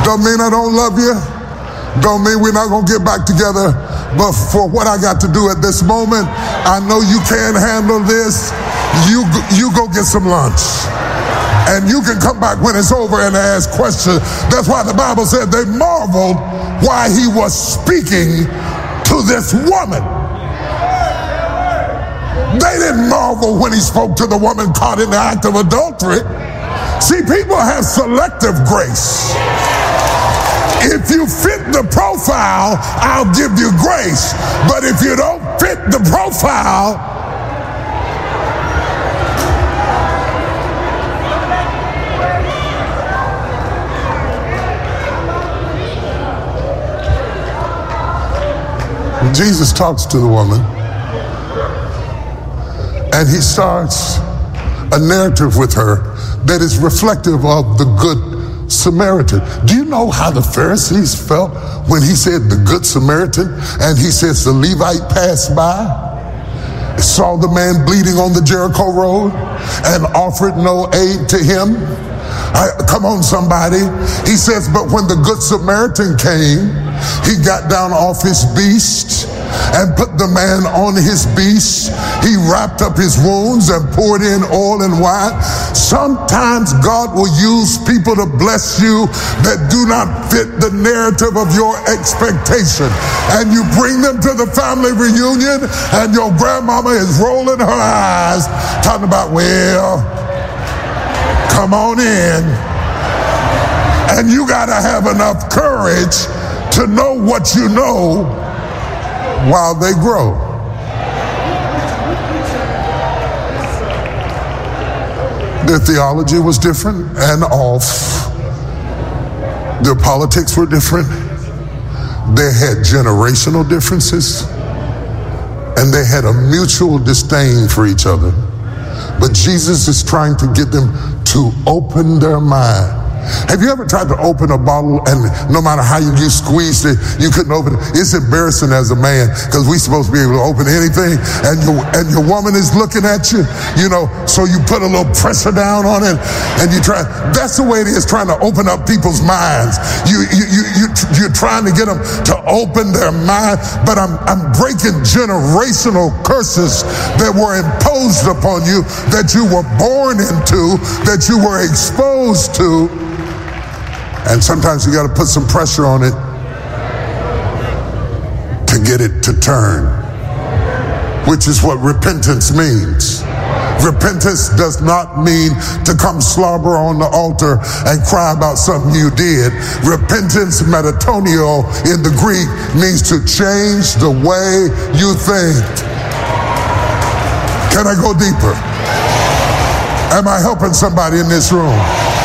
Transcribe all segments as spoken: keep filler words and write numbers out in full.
Don't mean I don't love you. Don't mean we're not going to get back together. But for what I got to do at this moment, I know you can't handle this. You, you go get some lunch. And you can come back when it's over and ask questions. That's why the Bible said they marveled why he was speaking to this woman. They didn't marvel when he spoke to the woman caught in the act of adultery. See, people have selective grace. If you fit the profile, I'll give you grace. But if you don't fit the profile, Jesus talks to the woman, and he starts a narrative with her that is reflective of the Good Samaritan. Do you know how the Pharisees felt when he said the Good Samaritan, and he says the Levite passed by, saw the man bleeding on the Jericho road, and offered no aid to him? I, come on, somebody. He says, but when the Good Samaritan came, he got down off his beast and put the man on his beast. He wrapped up his wounds and poured in oil and wine. Sometimes God will use people to bless you that do not fit the narrative of your expectation. And you bring them to the family reunion, and your grandmama is rolling her eyes, talking about, well, come on in. And you got to have enough courage to know what you know while they grow. Their theology was different and off. Their politics were different. They had generational differences. And they had a mutual disdain for each other. But Jesus is trying to get them to open their mind. Have you ever tried to open a bottle and no matter how you, you squeezed it, you couldn't open it? It's embarrassing as a man because we're supposed to be able to open anything, and your, and your woman is looking at you, you know, so you put a little pressure down on it and you try. That's the way it is trying to open up people's minds. You, you, you, you, you're trying to get them to open their mind, but I'm, I'm breaking generational curses that were imposed upon you, that you were born into, that you were exposed to. And sometimes you got to put some pressure on it to get it to turn, which is what repentance means. Repentance does not mean to come slobber on the altar and cry about something you did. Repentance, metatonio in the Greek, means to change the way you think. Can I go deeper? Am I helping somebody in this room?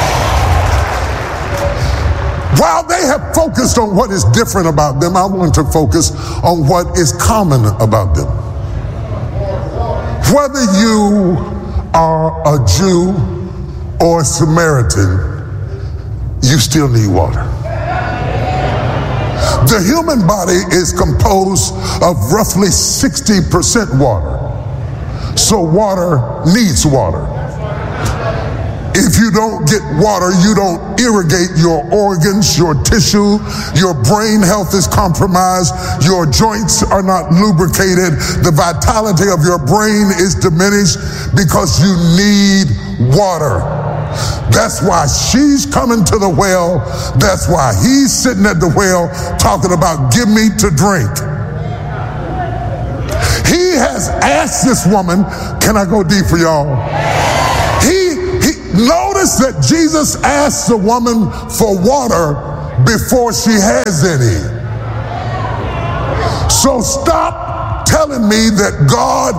While they have focused on what is different about them, I want to focus on what is common about them. Whether you are a Jew or a Samaritan, you still need water. The human body is composed of roughly sixty percent water. So water needs water. If you don't get water, you don't irrigate your organs, your tissue, your brain health is compromised, your joints are not lubricated, the vitality of your brain is diminished because you need water. That's why she's coming to the well. That's why he's sitting at the well talking about, give me to drink. He has asked this woman, can I go deeper, y'all? He Notice that Jesus asked the woman for water before she has any. So stop telling me that God